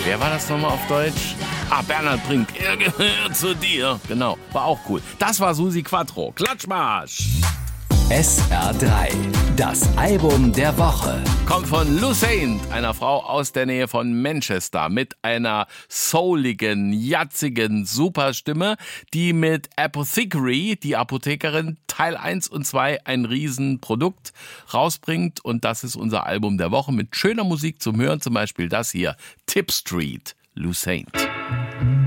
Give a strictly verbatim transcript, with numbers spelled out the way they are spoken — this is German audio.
Wer war das nochmal auf Deutsch? Ah, Bernhard Brink. Er gehört zu dir. Genau, war auch cool. Das war Susi Quattro. Klatschmarsch. S R drei, das Album der Woche. Kommt von Lou Saint, einer Frau aus der Nähe von Manchester, mit einer souligen, jatzigen Superstimme, die mit Apothecary, die Apothekerin, Teil eins und zwei ein Riesenprodukt rausbringt. Und das ist unser Album der Woche mit schöner Musik zum Hören, zum Beispiel das hier, Tip Street, Lou Saint.